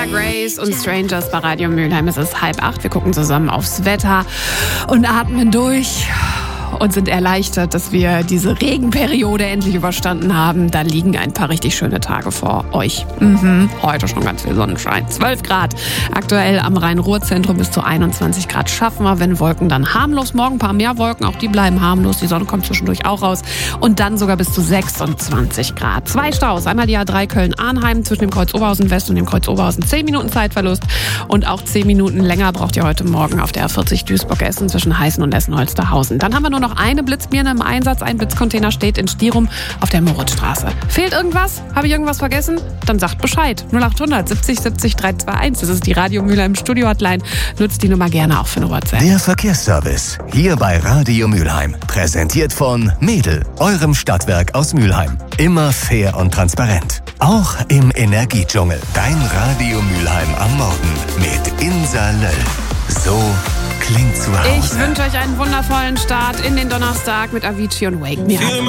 Maria Grace und Strangers bei Radio Mülheim. Es ist 7:30. Wir gucken zusammen aufs Wetter und atmen durch und sind erleichtert, dass wir diese Regenperiode endlich überstanden haben. Da liegen ein paar richtig schöne Tage vor euch. Heute schon ganz viel Sonnenschein. 12 Grad. Aktuell am Rhein-Ruhr-Zentrum bis zu 21 Grad schaffen wir. Wenn Wolken, dann harmlos. Morgen ein paar mehr Wolken, auch die bleiben harmlos. Die Sonne kommt zwischendurch auch raus. Und dann sogar bis zu 26 Grad. 2 Staus. Einmal die A3 Köln-Arnheim zwischen dem Kreuz Oberhausen West und dem Kreuz Oberhausen. 10 Minuten Zeitverlust. Und auch 10 Minuten länger braucht ihr heute Morgen auf der A40 Duisburg-Essen zwischen Heißen und Essen-Holsterhausen. Dann haben wir nur noch eine Blitzbirne im Einsatz. Ein Blitzcontainer steht in Stierum auf der Moritzstraße. Fehlt irgendwas? Habe ich irgendwas vergessen? Dann sagt Bescheid. 0800 70 70 321. Das ist die Radio Mülheim Studio-Hotline. Nutzt die Nummer gerne auch für eine WhatsApp. Der Verkehrsservice hier bei Radio Mülheim. Präsentiert von Mädel, eurem Stadtwerk aus Mülheim. Immer fair und transparent. Auch im Energiedschungel. Dein Radio Mülheim am Morgen mit Insa Löll. So klingt zu Hause. Ich wünsche euch einen wundervollen Start in den Donnerstag mit Avicii und Wake Me Up.